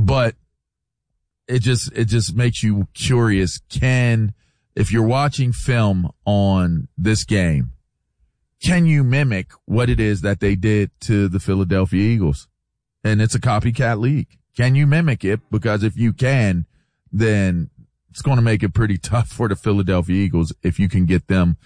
But it just makes you curious. If you're watching film on this game, can you mimic what it is that they did to the Philadelphia Eagles? And it's a copycat league. Can you mimic it? Because if you can, then it's going to make it pretty tough for the Philadelphia Eagles if you can get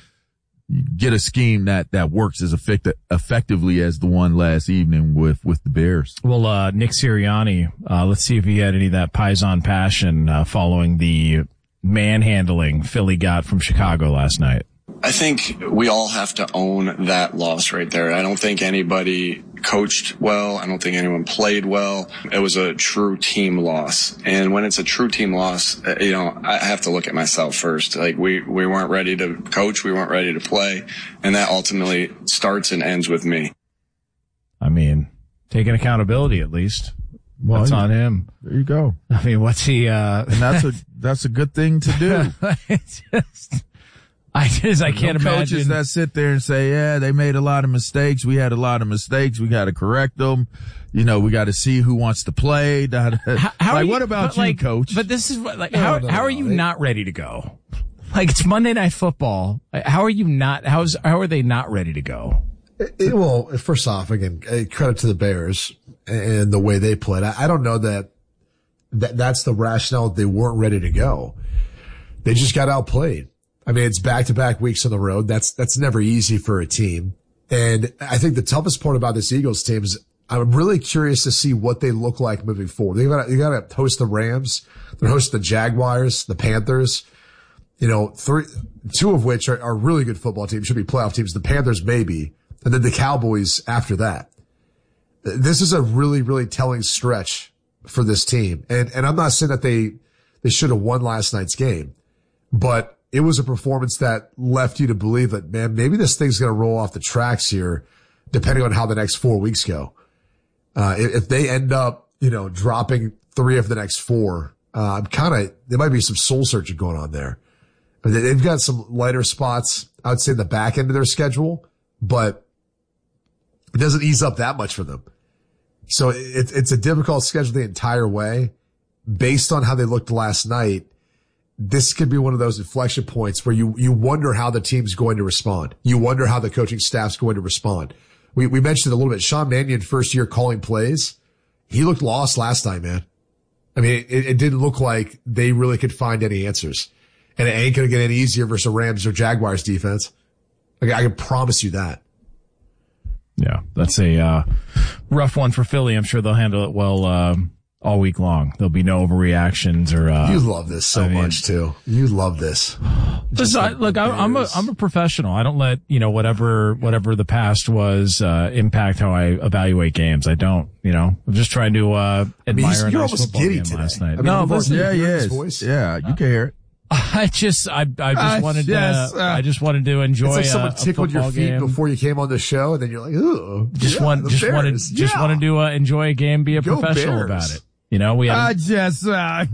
a scheme that works as effectively as the one last evening with the Bears. Well, Nick Sirianni, let's see if he had any of that Paisan passion following the manhandling Philly got from Chicago last night. I think we all have to own that loss right there. I don't think anybody coached well. I don't think anyone played well. It was a true team loss. And when it's a true team loss, I have to look at myself first. Like we weren't ready to coach. We weren't ready to play. And that ultimately starts and ends with me. I mean, taking accountability at least. Well, that's on him. There you go. I mean, what's he, and that's a good thing to do. I can't imagine coaches that sit there and say, yeah, they made a lot of mistakes. We had a lot of mistakes. We got to correct them. We got to see who wants to play. What about you, coach? But this is how are you not ready to go? Like, it's Monday Night Football. How are you not, how are they not ready to go? Well, first off, again, credit to the Bears and the way they played. I don't know that's the rationale that they weren't ready to go. They just got outplayed. I mean, it's back-to-back weeks on the road. That's never easy for a team. And I think the toughest part about this Eagles team is I'm really curious to see what they look like moving forward. You got to host the Rams. They're hosting the Jaguars, the Panthers. Two of which are really good football teams, should be playoff teams. The Panthers maybe, and then the Cowboys after that. This is a really, really telling stretch for this team. And I'm not saying that they should have won last night's game, but it was a performance that left you to believe that, man, maybe this thing's going to roll off the tracks here, depending on how the next 4 weeks go. If they end up, dropping 3 of the next 4, there might be some soul searching going on there. They've got some lighter spots, I would say, in the back end of their schedule, but it doesn't ease up that much for them. So it's a difficult schedule the entire way. Based on how they looked last night, this could be one of those inflection points where you wonder how the team's going to respond. You wonder how the coaching staff's going to respond. We mentioned it a little bit. Sean Mannion, first year calling plays, he looked lost last time, man. I mean, it didn't look like they really could find any answers. And it ain't going to get any easier versus a Rams or Jaguars defense. I can promise you that. Yeah, that's a rough one for Philly. I'm sure they'll handle it well all week long. There'll be no overreactions or. You love this so much too. You love this. Look, I'm a professional. I don't let whatever the past was impact how I evaluate games. I don't. I'm just trying to admire a nice football game last night. No, listen, yeah, you can hear it. I just wanted to enjoy. It's like someone tickled your feet game before you came on the show, and then you're like, "Ooh, wanted to enjoy a game, be a professional about it." We had Jonas, you had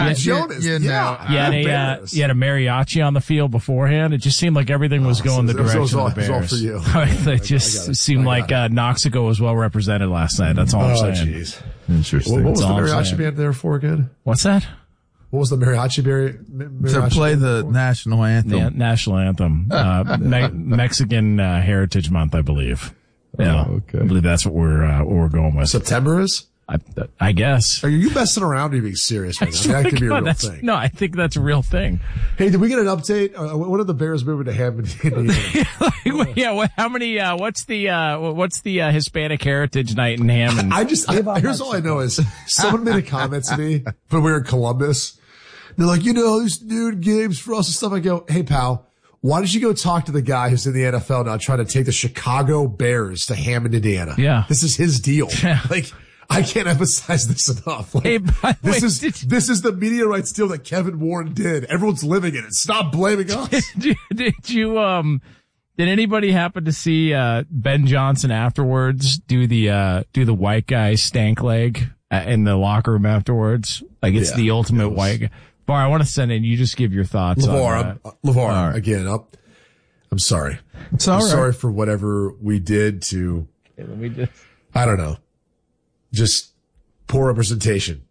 a mariachi on the field beforehand. It just seemed like everything was going the direction of the Bears. It was all for you. It just seemed like Noxico was well represented last night. That's all I'm saying. Jeez. Interesting. What was the mariachi band there for again? What's that? What was the mariachi to play the national anthem? Yeah, national anthem. Mexican Heritage Month, I believe. Yeah, okay. I believe that's what we're going with. September is? I guess. Are you messing around or are you being serious right now? That could be a real thing. No, I think that's a real thing. Hey, did we get an update? What are the Bears moving to Hammond, Indiana? Yeah, how many, what's the Hispanic Heritage Night in Hammond? Here's all I know is someone made a comment to me when we were in Columbus. They're like, this dude games for us and stuff. I go, hey pal, why don't you go talk to the guy who's in the NFL now trying to take the Chicago Bears to Hammond, Indiana? Yeah. This is his deal. Yeah. Like, I can't emphasize this enough. Like, hey, this is the media rights deal that Kevin Warren did. Everyone's living in it. Stop blaming us. Did anybody happen to see Ben Johnson afterwards do the white guy stank leg in the locker room afterwards? Like it's the ultimate white guy. Bar, I want to send in. You just give your thoughts. LeVar, again, I'm sorry. It's all right. Sorry for whatever we did to. I don't know. Just poor representation